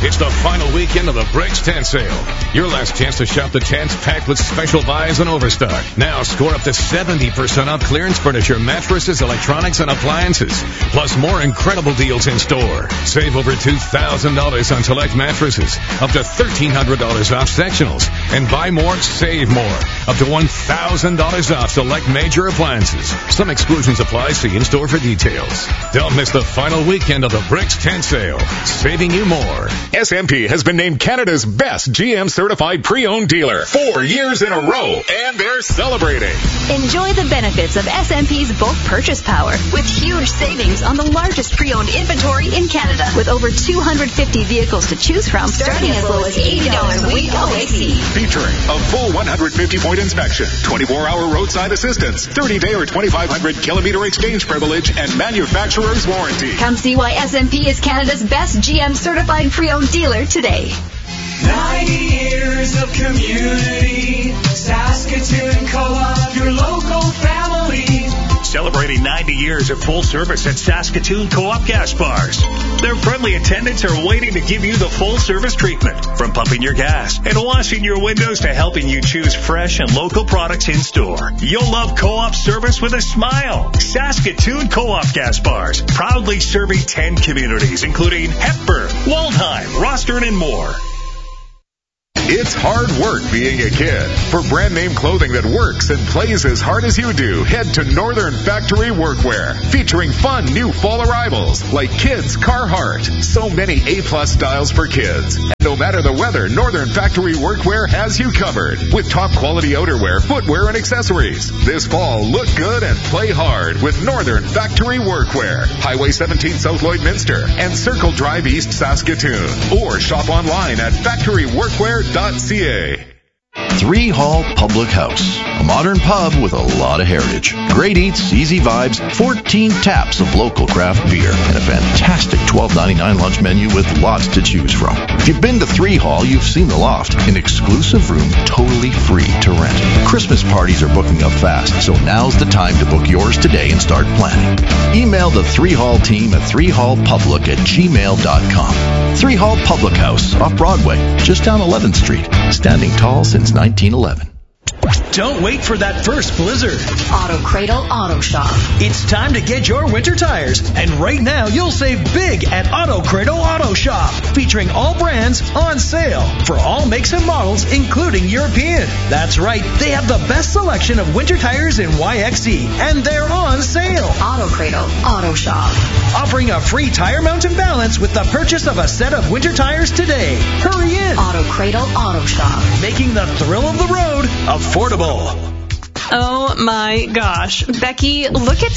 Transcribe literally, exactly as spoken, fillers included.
It's the final weekend of the Bricks Tent Sale. Your last chance to shop the tents packed with special buys and overstock. Now score up to seventy percent off clearance furniture, mattresses, electronics, and appliances. Plus more incredible deals in store. Save over two thousand dollars on select mattresses. Up to thirteen hundred dollars off sectionals. And buy more, save more. Up to one thousand dollars off select major appliances. Some exclusions apply. See in-store for details. Don't miss the final weekend of the Bricks Tent Sale. Saving you more. S M P has been named Canada's best G M certified pre-owned dealer four years in a row, and they're celebrating. Enjoy the benefits of S M P's bulk purchase power with huge savings on the largest pre-owned inventory in Canada. With over two hundred fifty vehicles to choose from, starting as low as eighty dollars a week, O A C. Featuring a full one hundred fifty point inspection, twenty-four hour roadside assistance, thirty day or twenty-five hundred kilometer exchange privilege, and manufacturer's warranty. Come see why S M P is Canada's best G M certified pre-owned dealer today. ninety years of community, Saskatoon Co-op, your local family. Celebrating ninety years of full service at Saskatoon Co-op Gas Bars. Their friendly attendants are waiting to give you the full service treatment, from pumping your gas and washing your windows to helping you choose fresh and local products in store. You'll love Co-op service with a smile. Saskatoon Co-op Gas Bars, proudly serving ten communities, including Hepburn, Waldheim, Rostern, and more. It's hard work being a kid. For brand name clothing that works and plays as hard as you do, head to Northern Factory Workwear, featuring fun new fall arrivals like Kids Carhartt. So many A-plus styles for kids. And no matter the weather, Northern Factory Workwear has you covered with top quality outerwear, footwear, and accessories. This fall, look good and play hard with Northern Factory Workwear. Highway seventeen South Lloydminster and Circle Drive East Saskatoon. Or shop online at factory workwear dot c a. Three Hall Public House, a modern pub with a lot of heritage. Great eats, easy vibes, fourteen taps of local craft beer, and a fantastic twelve ninety-nine lunch menu with lots to choose from. If you've been to Three Hall, you've seen the loft, an exclusive room totally free to rent. Christmas parties are booking up fast, so now's the time to book yours today and start planning. Email the Three Hall team at three hall public at gmail dot com. Three Hall Public House, off Broadway, just down eleventh Street, standing tall since nineteen eleven. Don't wait for that first blizzard. Auto Cradle Auto Shop. It's time to get your winter tires. And right now, you'll save big at Auto Cradle Auto Shop. Featuring all brands on sale for all makes and models, including European. That's right. They have the best selection of winter tires in Y X E. And they're on sale. Auto Cradle Auto Shop. Offering a free tire mount and balance with the purchase of a set of winter tires today. Hurry in. Auto Cradle Auto Shop. Making the thrill of the road affordable. Oh my gosh. Becky, look at